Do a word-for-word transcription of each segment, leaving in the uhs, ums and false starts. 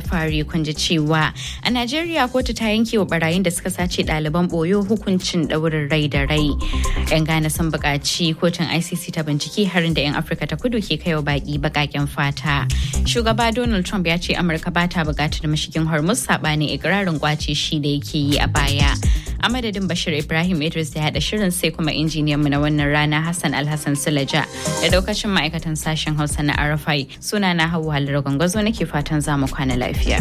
fari kun ji cewa a Najeriya kotu ta yanke wa barayin da suka sace ɗaliban boyo hukuncin ɗaurin rai da rai. 'Yan Ghana sun buƙaci kotun I C C ta bincike harin da 'yan Afirka ta kudu ke kaiwa baƙi baƙaƙen fata. Shugaba Donald Trump ya ce Amurka ba ta buƙatar mashigin Hormuz saɓanin ikirarin kwace shi da yake yi a baya. A madadin Bashir Ibrahim Idris da haɗa shirin sai kuma injiniyan mu na wannan rana Hassan Alhassan Sulaja da daukacin ma'aikatan sashen Hausa na R F I. Suna na Hauwa Halira Gwangwazo nake fatan za mu kwana lafiya.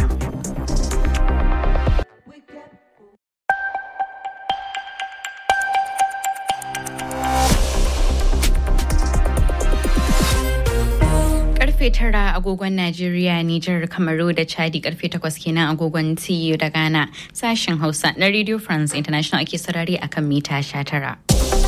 Karfe tara agogon Najeriya, Nijar, Kamaru da Chadi, karfe takwas kenan agogon T U da Ghana. Sashen Hausa na Radio France International ake sarari akan mita sha tara.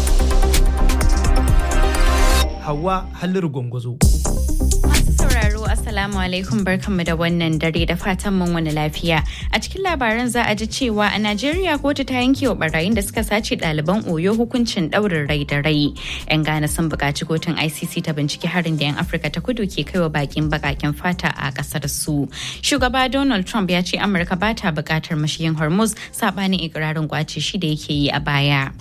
Hauwa Halliru Gwangwazo. Masu sauraro Assalamu alaikum barkanmu da wannan dare da fatan mun wani lafiya. A cikin labaran za a ji cewa a Najeriya kotu ta yanke wa barayin da suka sace ɗaliban Oyo hukuncin ɗaurin rai da rai. 'Yan Ghana sun buƙaci kotun I C C ta binciki harin da 'yan Afirka ta kudu ke kaiwa bakin baƙaƙen fata a ƙasar su. Shugaba Donald Trump ya ce Amurka ba ta buƙatar mashigin Hormuz saɓanin ikirarin kwace shi da yake yi a baya.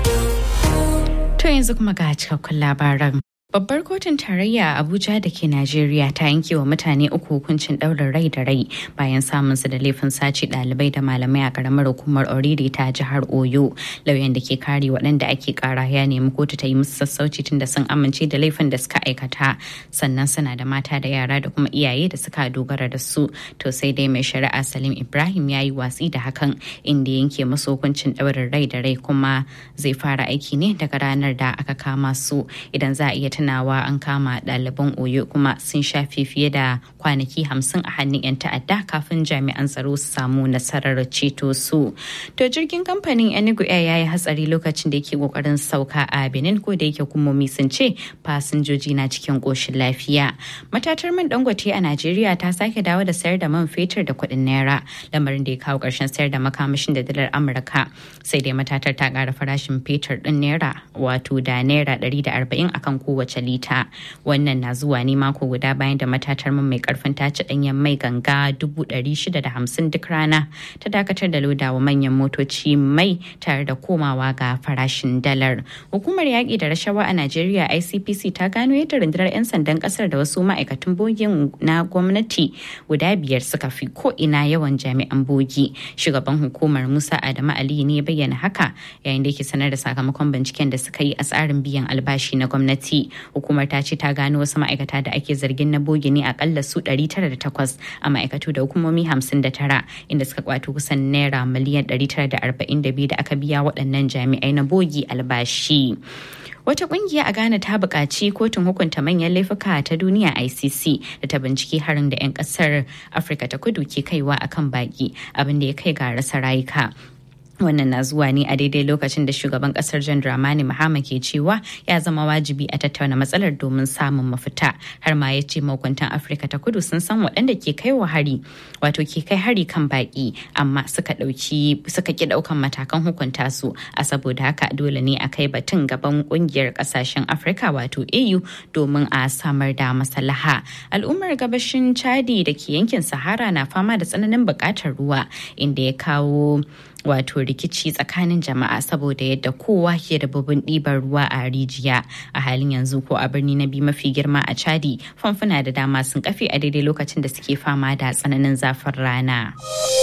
To yanzu kuma ga cikakkun labaran. Babbar kotun tarayya a Abuja da ke Najeriya ta yanke wa mutane uku hukuncin ɗaurin rai da rai bayan samun su da laifin sace ɗalibai da malamai a ƙaramar hukumar Oriri ta jihar Oyo. Lauyan da ke kare waɗanda ake ƙara ya nemi kotu ta yi musu sassauci tunda sun amince da laifin da suka aikata. Sannan suna da mata da yara da kuma iyaye da suka dogara da su. To sai dai mai shari'a Salim Ibrahim ya yi watsi da hakan inda yanke musu hukuncin ɗaurin rai da rai kuma zai fara aiki ne daga ranar da aka kama su. Idan za a iya tunawa an kama ɗaliban Oyo kuma sun shafe fiye da kwanaki hamsin a hannun 'yan ta'adda kafin jami'an tsaro su samu nasarar ceto su. To jirgin kamfanin Enugu Air ya yi hatsari lokacin da yake kokarin sauka a Benin ko da yake hukumomi sun ce fasinjoji na cikin ƙoshin lafiya. Matatar man Dangote a Najeriya ta sake dawo da sayar da man fetur da kuɗin naira, lamarin da ya kawo ƙarshen sayar da makamashin da dalar Amurka. Sai dai matatar ta ƙara farashin fetur ɗin naira wato da naira ɗari da arba'in akan kowace lita. Wannan na zuwa ne mako guda bayan da matatar man mai karfin tace danyen mai ganga dubu ɗari shida da hamsin duk rana ta dakatar da lodawa manyan motoci mai tare da komawa ga farashin dalar. Hukumar yaƙi da rashawa a Najeriya I C P C ta gano yadda rundunar 'yan sandan ƙasar da wasu ma'aikatan bogin na gwamnati guda biyar suka fi ko ina yawan jami'an bogi. Shugaban hukumar Musa Adamu Ali ne bayyana haka yayin da yake sanar da sakamakon binciken da suka yi a tsarin biyan albashi na gwamnati. Hukumar ta ce ta gano wasu ma'aikata da ake zargin na bogi ne akalla su ɗari tara da takwas a ma'aikatu da hukumomi hamsin da tara inda suka kwato kusan naira miliyan ɗari tara da arba'in da biyu da aka biya waɗannan jami'ai na bogi albashi. Wata kungiya a Ghana ta buƙaci kotun hukunta manyan laifuka ta duniya I C C da ta binciki harin da 'yan ƙasar Afirka ta kudu ke kaiwa akan baƙi abin da ya kai ga rasa rayuka. Wannan na zuwa ne a daidai lokacin da shugaban kasar John Dramani Mahama ke cewa ya zama wajibi a tattauna matsalar domin samun mafita. Har ma ya ce mahukuntan Afirka ta kudu sun san waɗanda ke kai wa hari wato ke kai hari kan baƙi amma suka ɗauki suka ki ɗaukan matakan hukunta su. A saboda haka dole ne a kai batun gaban ƙungiyar ƙasashen Afirka wato A U domin a samar da maslaha. Al'ummar gabashin Chadi da ke yankin Sahara na fama da tsananin buƙatar ruwa inda ya kawo wato rikici tsakanin jama'a saboda yadda kowa ke da babban ɗibar ruwa a rijiya. A halin yanzu ko a birni na biyu mafi girma a Chadi famfuna da dama sun kafe a daidai lokacin da suke fama da tsananin zafin rana.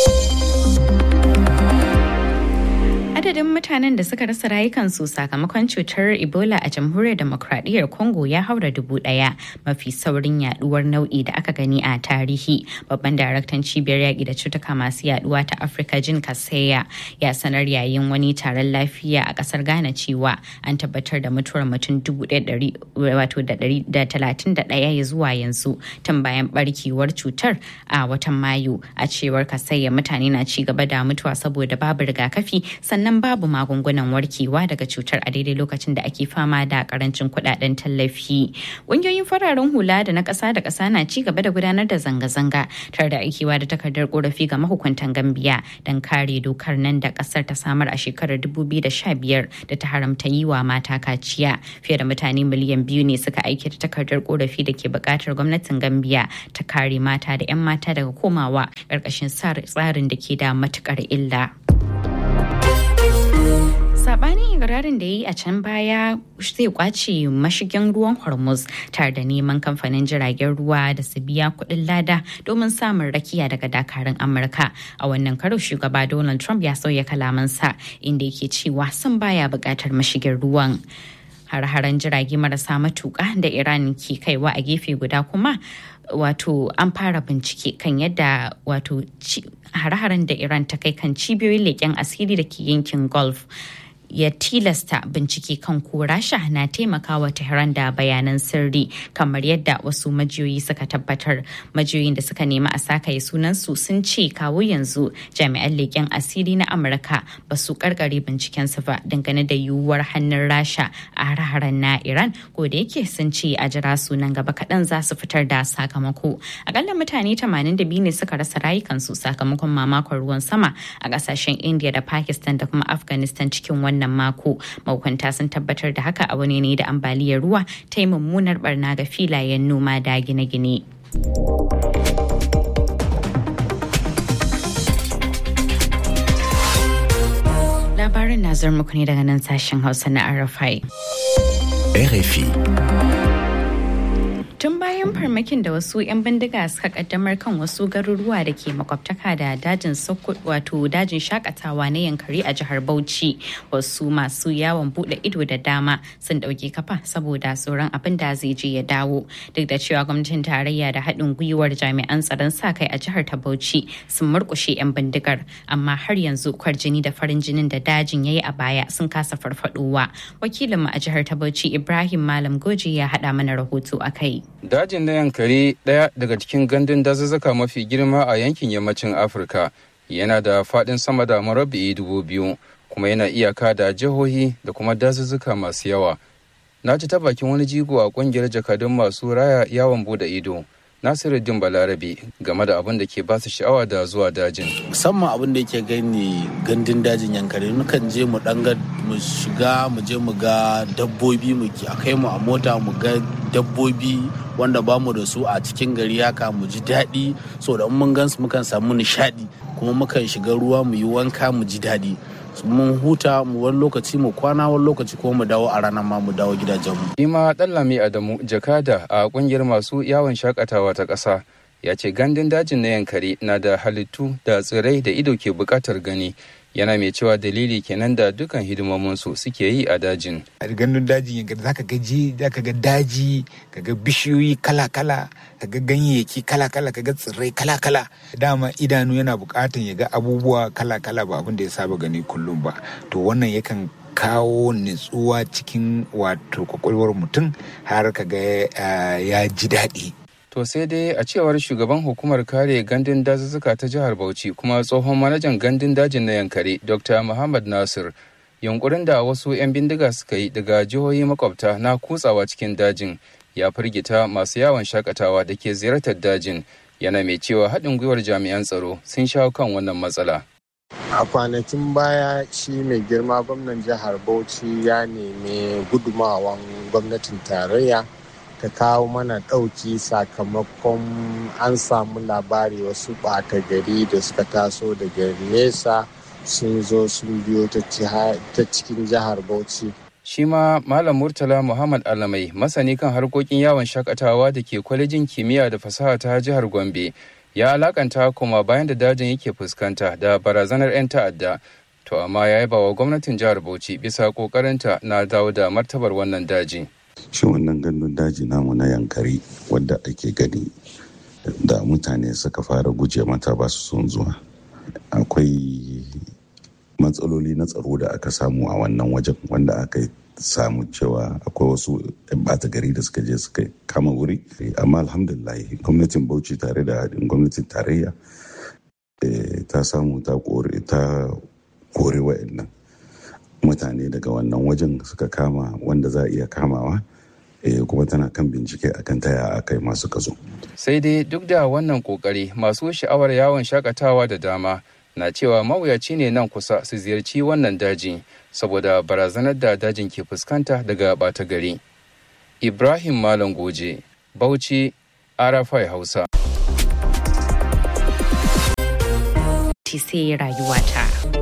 Adadin mutanen da suka rasa rayukansu sakamakon cutar Ebola a jamhuriyar demokradiyyar Congo ya haura dubu ɗaya, mafi saurin yaduwar nau'i da aka gani a tarihi. Babban daraktan cibiyar yaƙi da cutuka masu yaduwa ta Afirka Jin Kaseya ya sanar yayin wani taron lafiya a ƙasar Ghana cewa an tabbatar da mutuwar mutum dubu ɗaya wato da ɗari da talatin da ɗaya ya zuwa yanzu tun bayan barkewar cutar a watan Mayu. A cewar Kaseya mutane na ci gaba da mutuwa saboda babu rigakafi sannan ganin babu magungunan warkewa daga cutar a daidai lokacin da ake fama da karancin kudaden tallafi. Ƙungiyoyin fararen hula da na ƙasa da ƙasa na ci gaba da gudanar da zanga-zanga tare da aikewa da takardar korafi ga mahukuntan Gambiya don kare dokar nan da ƙasar ta samar a shekarar dubu biyu da sha biyar da ta haramta yi wa mata kaciya. Fiye da mutane miliyan biyu ne suka aike da takardar korafi da ke buƙatar gwamnatin Gambiya ta kare mata da 'yan mata daga komawa ƙarƙashin tsarin da ke da matuƙar illa. Sabanin ikirarin da ya yi a can baya zai kwace mashigin ruwan Hormuz tare da neman kamfanin jiragen ruwa da su biya kuɗin lada domin samun rakiya daga dakarun Amurka. A wannan karo shugaba Donald Trump ya sauya kalamansa inda yake cewa sun baya buƙatar mashigin ruwan. Har-haren jirage marasa matuƙa da Iran ke kaiwa a gefe guda kuma wato an fara bincike kan yadda wato har-haren da Iran ta kai kan cibiyoyin leƙen asiri da ke yankin Gulf ya tilasta bincike kan ko Rasha na taimakawa Tehran da bayanan sirri kamar yadda wasu majiyoyi suka tabbatar. Majiyoyin da suka nemi a sakaye sunansu sun ce kawo yanzu jami'an leƙen asiri na Amurka ba su karkare bincikensu ba dangane da yiwuwar hannun Rasha a har-haren na Iran, ko da yake sun ce a jira sunan gaba kaɗan za su fitar da sakamako. Akalla mutane tamanin da biyu ne suka rasa rayukansu sakamakon mamakon ruwan sama a ƙasashen India da Pakistan da kuma Afghanistan cikin wannan wannan mako. Mahukunta sun tabbatar da haka a wani ne da ambaliyar ruwa ta yi mummunar barna ga filayen noma da gine-gine. Labarin na zuwa muku ne daga nan sashen Hausa na R F I. R F I. Tun bayan farmakin da wasu 'yan bindiga suka kaddamar kan wasu garuruwa da ke makwabtaka da dajin Sokoto wato dajin shakatawa na Yankari a jihar Bauchi, wasu masu yawon bude ido da dama sun dauke kafa saboda tsoron abin da zai je ya dawo. Duk da cewa gwamnatin tarayya da haɗin gwiwar jami'an tsaron sa kai a jihar ta Bauchi sun murkushe 'yan bindigar, amma har yanzu kwarjini da farin jinin da dajin yayi a baya sun kasa farfadowa. Wakilinmu a jihar ta Bauchi Ibrahim Malam Goji ya haɗa mana rahoto a kai. Dajin na Yankari, ɗaya daga cikin gandun dazuzzuka mafi girma a yankin yammacin Afirka, yana da faɗin sama da murabba'i dubu biyu, kuma yana iyaka da jihohi da kuma dazuzzuka masu yawa. Na ji ta bakin wani jigo a ƙungiyar jakadun masu raya yawon bude ido, Nasiruddin Balarabe, game da abin da ke ba su sha'awa da zuwa dajin. Musamman abin da yake gani gandun dajin Yankari, nukan je mu ɗanga mu shiga mu je mu ga dabbobi, mu a kai mu a mota mu ga dabbobi wanda ba mu da su a cikin gari haka mu ji daɗi, so da mun gansu mukan samu nishaɗi, kuma mukan shiga ruwa mu yi wanka mu ji daɗi. Mun huta mu wani lokaci mu kwana, wani lokaci ko mu dawo a ranar ma mu dawo gidajenmu. Ima Ɗanlami Adamu, jakada a ƙungiyar masu yawon shakatawa ta ƙasa, ya ce gandun dajin na Yankari na da halittu da tsirrai da ido ke buƙatar gani. Yana mai cewa dalili kenan da dukan hidimominsu suke yi a dajin. A gandun dajin Yankari zaka ga ji, zaka ga daji, kaga bishiyoyi kala-kala, kaga ganyayyaki kala-kala, kaga tsirrai kala-kala. Dama idanu yana bukatan ya ga abubuwa kala-kala, ba abin da ya saba gani kullum ba. To wannan yakan kawo nutsuwa cikin wato kwakwalwar mutum har kaga uh, ya ji daɗi. To sai dai a cewar shugaban hukumar kare gandun dazuzzuka ta jihar Bauchi kuma tsohon manajan gandun dajin na Yankari, Doctor Muhammad Nasir, yunkurin da wasu 'yan bindiga suka yi daga jihohi makwabta na kutsawa cikin dajin ya firgita masu yawon shakatawa da ke ziyartar dajin, yana mai cewa haɗin gwiwar jami'an tsaro sun shawo kan wannan matsala. A kwanakin baya shi mai girma gwamnan jihar Bauchi ya nemi gudumawan gwamnatin tarayya ta kawo mana ɗauki sakamakon an samu labari wasu ɓata gari da suka taso daga nesa sun zo sun biyo ta cikin jihar Bauchi. Shi ma Malam Murtala Muhammad Alamai, masani kan harkokin yawon shakatawa da ke kwalejin kimiyya da fasaha ta jihar Gombe, ya alakanta kuma bayan da dajin yake fuskanta da barazanar 'yan ta'adda. To amma ya yaba wa gwamnatin jihar Bauchi bisa kokarinta na dawo da martabar wannan daji. Shi wannan gandun daji namu na Yankari wadda ake gani da mutane suka fara guje mata ba su son zuwa. Akwai matsaloli na tsaro da aka samu a wannan wajen, wanda aka samu cewa akwai wasu 'yan bata gari da suka je suka kama wuri. Amma alhamdulillah gwamnatin Bauchi tare da haɗin gwamnatin tarayya ta samu ta kore ta kore wa'annan. mutane daga wannan wajen suka kama wanda za a iya kamawa, e, kuma tana kan bincike akan taya a kai masu kazo. Sai dai duk da wannan kokari masu sha'awar yawon shakatawa da dama na cewa mawuyaci ne nan kusa su ziyarci wannan daji saboda barazanar da dajin ke fuskanta daga ɓata gari. Ibrahim Malam Goje, Bauchi, Arafai Hausa. Sai rayuwata.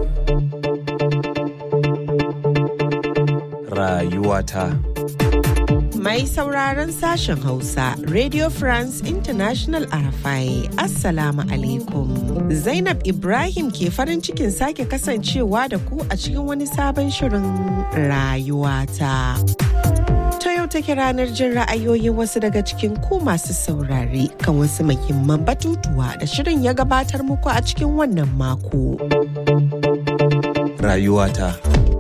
Rayuwata. Mai sauraron sashen Hausa, Radio France International Arafai, Assalamu alaikum. Zainab Ibrahim ke farin cikin sake kasancewa da ku a cikin wani sabon shirin rayuwata. Ta yau take ranar jin ra'ayoyin wasu daga cikin ku masu saurare kan wasu muhimman batutuwa da shirin ya gabatar muku a cikin wannan mako. Rayuwata.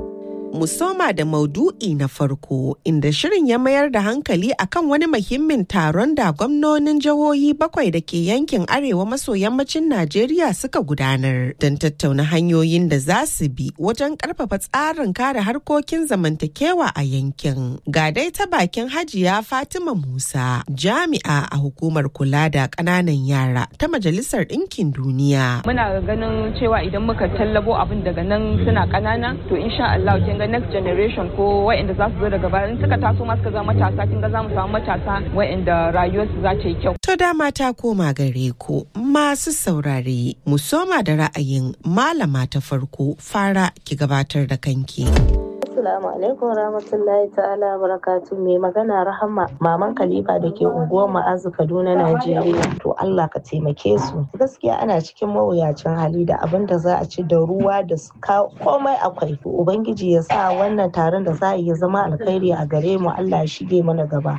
Musoma da maudu'i na farko inda shirin ya mayar da hankali akan wani muhimmin taron da gwamnonin jihohi bakwai da ke yankin arewa maso yammacin Najeriya suka gudanar don tattauna hanyoyin da za su bi wajen karfafa tsarin kare harkokin zamantakewa a yankin. Ga dai ta bakin Hajiya Fatima Musa, jami'a a hukumar kula da ƙananan yara ta Majalisar Ɗinkin Duniya. Muna ganin cewa idan muka tallabo abin daga nan suna ƙanana to insha Allah kin ga next generation ko waɗanda za su zo daga baya in suka taso ma suka zama matasa kin ga za mu samu matasa waɗanda rayuwarsu za ta yi kyau. To dama ta koma gare ku masu saurare mu soma da ra'ayin malama ta farko, fara ki gabatar da kanki. Assalamu alaikum rahmatullahi ta'ala barakatu. Mai magana Rahama maman Khalifa da ke unguwar Ma'azu Kaduna Najeriya. To Allah ka taimake su. Gaskiya ana cikin mawuyacin hali da abin da za a ci da ruwa da komai akwai. Ubangiji ya sa wannan taron da za a yi zama alkhairi a gare mu. Allah ya shige mana gaba.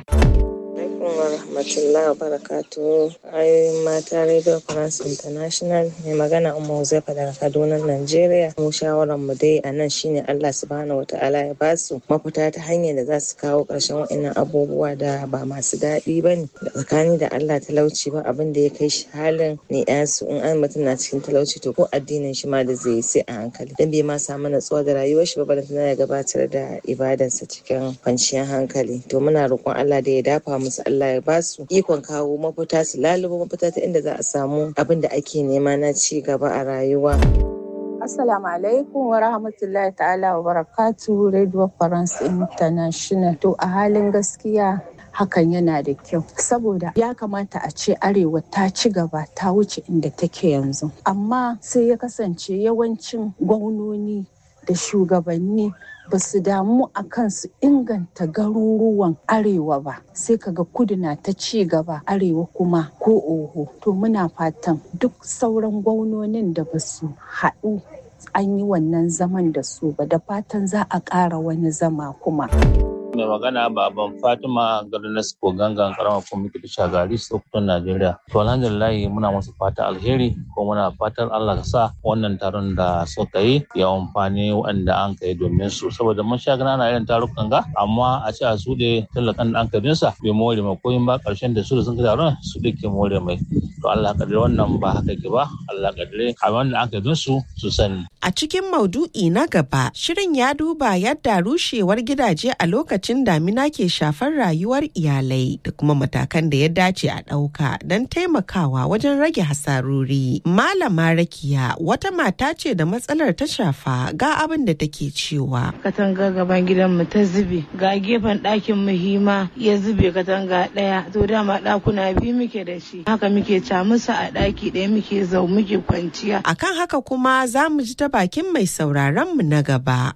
wa rahmatullahi wa barakatuhu. Ayoyin mata Radio France International mai magana Umma Huzaifa daga Kaduna, Najeriya. Mu shawaran mu dai a nan shine Allah subhanahu wataala ya ba su mafita ta hanyar da za su kawo ƙarshen waɗannan abubuwa da ba masu daɗi ba ne. Da tsakani da Allah talauci ba abin da ya kai shi halin ne yansu in an mutum na cikin talauci to ko addinin shi ma da zai yi sai a hankali. Dan bai ma samu natsuwa da rayuwar shi ba balantana ya gabatar da ibadansa cikin kwanciyar hankali. To muna roƙon Allah da ya dafa musu, Allah ya ba su ikon kawo mafita, su lalubo mafita ta inda za a samu abin da ake nema na ci gaba a rayuwa. Assalamu alaikum wa rahmatullahi ta'ala wa barakatuhu. Radio France International. To a halin gaskiya hakan yana da kyau saboda ya kamata a ce arewa ta ci gaba ta wuce inda take yanzu, amma sai ya kasance yawancin gwamnoni da shugabanni ba su damu a kan su inganta garuruwan arewa ba, sai kaga kudu na ta ci gaba arewa kuma ko oho. To muna fatan duk sauran gwamnonin da ba su haɗu an yi wannan zaman da su ba, da fatan za a ƙara wani zama kuma. Mai magana baban Fatima Garnas ko gangan karamar kwamiti da Shagari Sokoto, Najeriya. To alhamdulillah muna musu fata alheri ko muna fatan Allah ka sa wannan taron da suka yi ya amfani waɗanda an kai domin su, saboda mun sha gana na irin tarukan ga amma a ce a su da talakan da an kai sa bai more mai koyin ba, karshen da su da sun kai taron su da ke more mai. To Allah kadire wannan ba haka ke ba, Allah kadire a wanda an kai don su su sani. A cikin maudu'i na gaba, shirin ya duba yadda rushewar gidaje a lokacin damina ke shafar rayuwar iyalai da kuma matakan da ya dace a ɗauka don taimakawa wajen rage hasarori. Malama Rakiya wata mata ce da matsalar ta shafa, ga abin da take cewa. Katanga gaban gidanmu ta zube, ga gefen ɗakin muhimma ya zube katanga ɗaya, to dama ɗakuna biyu muke da shi, haka muke camusa a ɗaki ɗaya muke zau muke kwanciya. Akan haka kuma za mu ji ta bakin mai sauraron mu na gaba.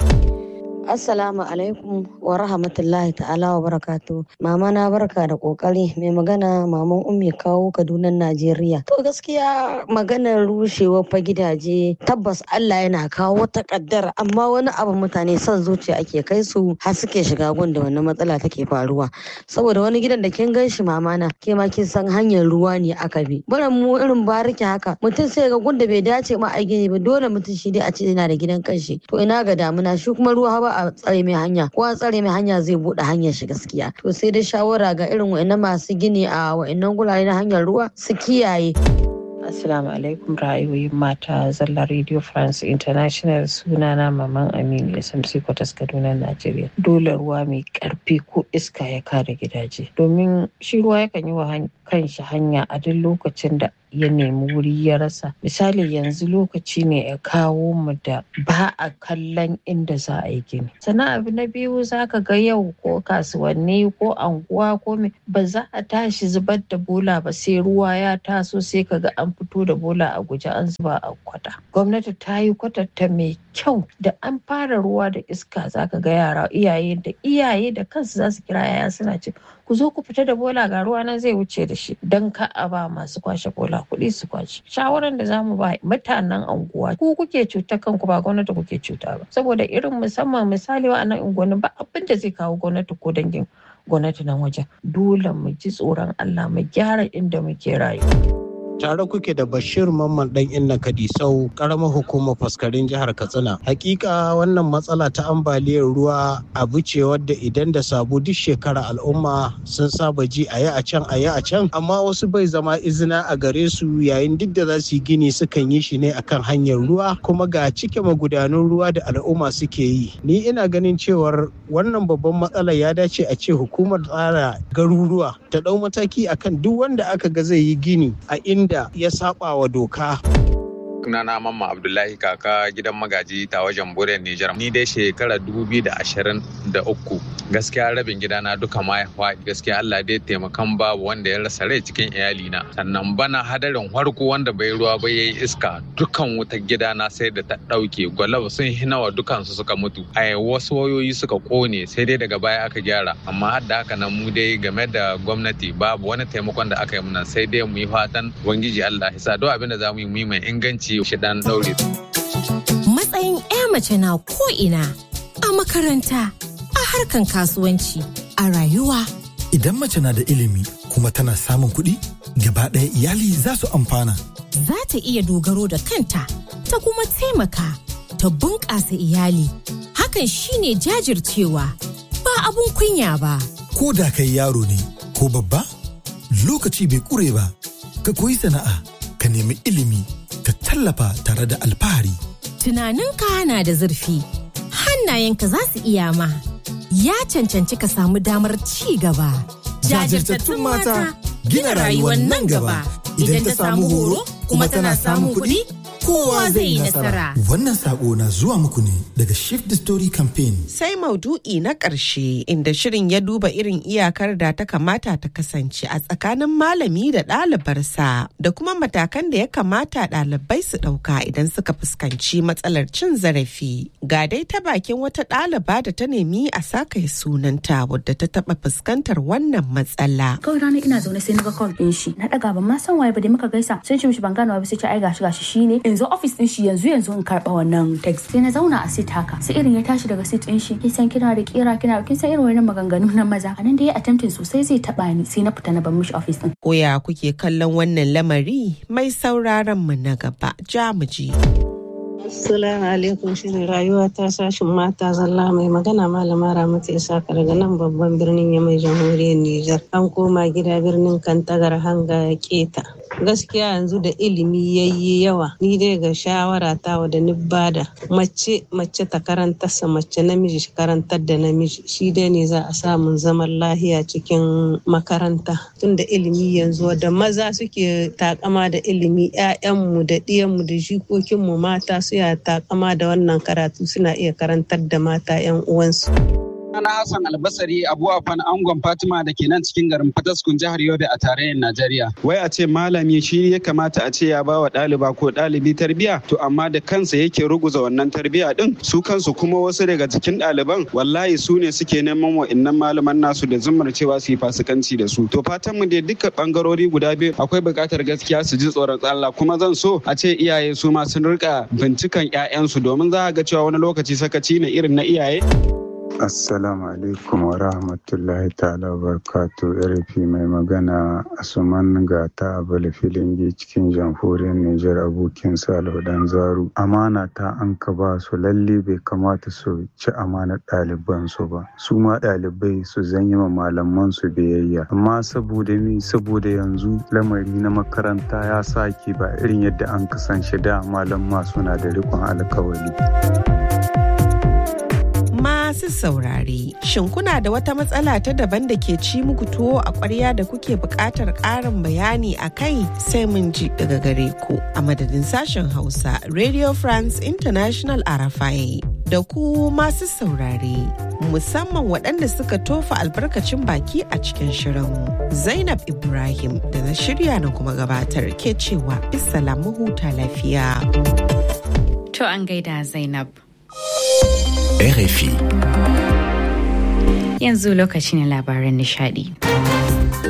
Assalamu alaikum wa rahmatullahi ta'ala wa barakatu. Mama na barka da kokari. Mai magana maman Ummi Kawo, Kaduna, Najeriya. To gaskiya maganar rushewar fa gidaje tabbas Allah yana kawo wata kaddara, amma wani abu mutane son zuciya ake kai su har suke shiga gun da wannan matsala take faruwa. Saboda wani gidan da kin gan shi mama na ke ma kin san hanyar ruwa ne aka bi. Baran mu irin bariki haka mutum sai ga gun da bai dace ma a gini ba, dole mutum shi dai a ce yana da gidan kanshi. To ina ga damuna shi kuma ruwa ba a tsare mai hanya, ko a tsare mai hanya zai bude hanyar shi gaskiya. To sai dai shawara ga irin wa'annan masu gini a wa'annan gurare na hanyar ruwa su kiyaye. Assalamu alaikum ra'ayoyin mata zalla Radio France International sunana Maman Aminu S M C Kwatas Kaduna Najeriya. Dole ruwa mai karfi ko iska ya kare gidaje. Domin shi ruwa yakan yi wa kanshi hanya a duk lokacin da ya nemi wuri ya rasa. Misali yanzu lokaci ne ya kawo mu da ba a kallon inda za a yi gini. Sannan abu na biyu za ka ga yau ko kasuwanni ko anguwa ko me ba za a tashi zubar da bola ba sai ruwa ya taso sai ka ga an fito da bola a guje an zuba a kwata. Gwamnati ta yi kwatanta mai kyau da an fara ruwa da iska za ka ga yara iyaye da iyaye da kansu za su kira yaya suna ce ku zo ku fita da bola ga ruwa nan zai wuce da shi don ka a ba masu kwashe bola kuɗi su kwashe. Shawaran da zamu ba mutanen anguwa ku kuke cuta kanku ba gwamnati kuke cuta ba saboda irin musamman misali wa'annan unguwanni ba abin da zai kawo gwamnati ko dangin gwamnati nan wajen. Dole mu ji tsoron Allah mu gyara inda muke rayuwa. Tare kuke da Bashir Mamman dan Inna Kadisau, karamar hukumar faskarin jihar Katsina. Hakika wannan matsala ta ambaliyar ruwa abu ce wadda idan da sabo duk shekara al'umma sun saba ji a yi a can a yi a can, amma wasu bai zama izina a gare su yayin duk da za su yi gini sukan yi shi ne akan hanyar ruwa kuma ga cike magudanun ruwa da al'umma suke yi. Ni ina ganin cewar wannan babban matsala ya dace a ce hukumar tsara garuruwa ta dau mataki akan duk wanda aka ga zai yi gini a inda da ya saba wa doka. Sunana Mamma Abdullahi kaka gidan magaji ta wajen Buren Nijar. Ni dai shekara dubu biyu da ashirin da uku gaskiya rabin gidana duka ma ya faɗi. Gaskiya Allah dai taimakan babu wanda ya rasa rai cikin iyalina. Sannan bana hadarin harko wanda bai ruwa ba yayi iska dukan wutar gidana sai da ta ɗauke. Gwalaba sun hinawa dukansu suka mutu. Ai wasu wayoyi suka kone sai dai daga baya aka gyara. Amma har da haka nan mu dai game da gwamnati babu wani taimakon da aka yi mana sai dai mu yi fatan Ubangiji Allah ya sa duk abin da za mu yi mu yi mai inganci shi dan daure. Matsayin 'ya mace na ko'ina a makaranta, a harkan kasuwanci, a rayuwa. Idan mace na da ilimi kuma tana samun kuɗi, gaba ɗaya iyali za su amfana. Za ta iya dogaro da kanta, ta kuma taimaka, ta bunƙasa iyali. Hakan shine jajircewa, ba abun kunya ba. Ko da kai yaro ne ko babba, lokaci bai ƙure ba, ka koyi sana'a, ka nemi ilimi, ka tallafa tare da alfahari. Tunaninka na da zurfi, hannayenka za su iya ma. Ya cancanci ka samu damar ci gaba. Jajirtattun mata gina rayuwar nan gaba. Idan ta samu horo kuma tana samun kuɗi, kowa zai yi nasara. Wannan sako na zuwa muku ne daga Shift the Story Campaign. Sai maudu'i na ƙarshe inda shirin ya duba irin iyakar da ta kamata ta kasance a tsakanin malami da ɗalibarsa da kuma matakan da ya kamata ɗalibai su ɗauka idan suka fuskanci matsalar cin zarafi. Ga dai ta bakin wata ɗaliba da ta nemi a saka sunanta wadda ta taɓa fuskantar wannan matsala. Kawai ranar ina zaune sai na ga call ɗin shi. Na ɗaga ban ma san waye ba dai muka gaisa. Sai ce mishi ban gane wa ba sai ce ai gashi gashi shine. In zo office din shi yanzu yanzu in karba wannan text sai na zauna a seat haka sai irin ya tashi daga seat din shi kin san kina da kira kina kin san irin wannan maganganu na maza anan da ya attempting sosai zai taba ni sai na fita na bar mishi office din. Koya kuke kallon wannan lamari mai sauraron mu na gaba jamuji. Assalamu alaikum shirin rayuwa ta sashin mata zalla mai magana malama Ramatu Isaka daga nan babban birnin Yamai jamhuriyar Nijar. An koma gida birnin Kantagar hanga ya keta. Gaskiya yanzu da ilimi yayi yawa ni dai ga shawara ta wa da ni bada mace mace ta karanta sa mace namiji shi karantar da namiji shi dai ne za a samu zaman lahiya cikin makaranta tunda ilimi yanzu da maza suke takama da ilimi ƴaƴanmu da ɗiyanmu da jikokinmu mata su ya takama da wannan karatu suna iya karantar da mata ƴan uwansu. Ana Hassan Albasari Abu Afan Angon Fatima da ke nan cikin garin Fataskun jihar Yobe a tarayyar Najeriya. Wai a ce malami shi ya kamata a ce ya ba wa ɗaliba ko ɗalibi tarbiya to amma da kansa yake ruguza wannan tarbiya din su kansu kuma wasu daga cikin ɗaliban wallahi su ne suke neman wa'innan malaman nasu da zumar cewa su yi fasikanci da su. To fatan mu dai duka bangarori guda biyu akwai buƙatar gaskiya su ji tsoron Allah kuma zan so a ce iyaye su ma sun rika bincikan 'ya'yansu domin za a ga cewa wani lokaci sakaci ne irin na iyaye. Assalamu alaikum wa rahmatullahi ta'ala wa barakatu. Yarfi mai magana Asuman Gata Abala Filingi cikin jamhuriyar Nijar, abokin Salihu Dan Zaru. Amana ta an ka ba su, lalle bai kamata su ci amanar ɗaliban su ba. Su ma ɗalibai su zanyi ma malaman su biyayya. Amma saboda mi saboda yanzu lamari na makaranta ya sake ba irin yadda an kasance da malamma suna da riƙon alkawari. Masu saurare, shin kuna da wata matsala ta daban da ke ci muku tuwo a ƙwarya da kuke buƙatar ƙarin bayani a kai sai mun ji daga gare ku a madadin sashen Hausa Radio France International R F I da ku masu saurare, musamman waɗanda suka tofa albarkacin baki a cikin shirin. Zainab Ibrahim da na shirya na kuma gabatar ke cewa bisalamu huta lafiya. To an gaida Zainab. R F I. Yanzu lokacin labaran nishadi.